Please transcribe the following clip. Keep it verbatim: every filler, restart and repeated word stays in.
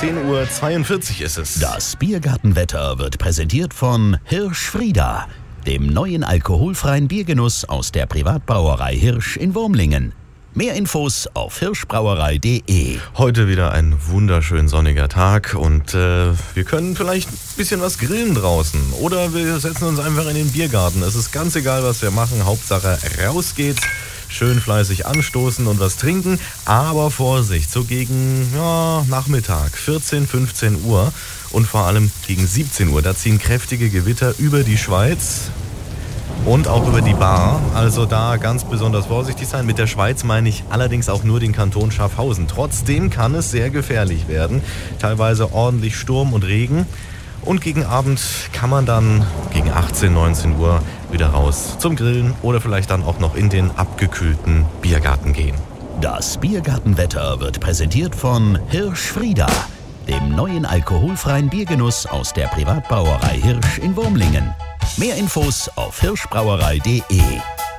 zehn Uhr zweiundvierzig ist es. Das Biergartenwetter wird präsentiert von Hirsch Frieda, dem neuen alkoholfreien Biergenuss aus der Privatbrauerei Hirsch in Wurmlingen. Mehr Infos auf hirschbrauerei punkt de. Heute wieder ein wunderschön sonniger Tag und äh, wir können vielleicht ein bisschen was grillen draußen. Oder wir setzen uns einfach in den Biergarten. Es ist ganz egal, was wir machen. Hauptsache, raus geht's. Schön fleißig anstoßen und was trinken. Aber Vorsicht, so gegen ja, Nachmittag, vierzehn, fünfzehn Uhr und vor allem gegen siebzehn Uhr. Da ziehen kräftige Gewitter über die Schweiz. Und auch über die Bar, also da ganz besonders vorsichtig sein. Mit der Schweiz meine ich allerdings auch nur den Kanton Schaffhausen. Trotzdem kann es sehr gefährlich werden, teilweise ordentlich Sturm und Regen. Und gegen Abend kann man dann gegen achtzehn, neunzehn Uhr wieder raus zum Grillen oder vielleicht dann auch noch in den abgekühlten Biergarten gehen. Das Biergartenwetter wird präsentiert von Hirsch Frieda, dem neuen alkoholfreien Biergenuss aus der Privatbrauerei Hirsch in Wurmlingen. Mehr Infos auf hirschbrauerei punkt de.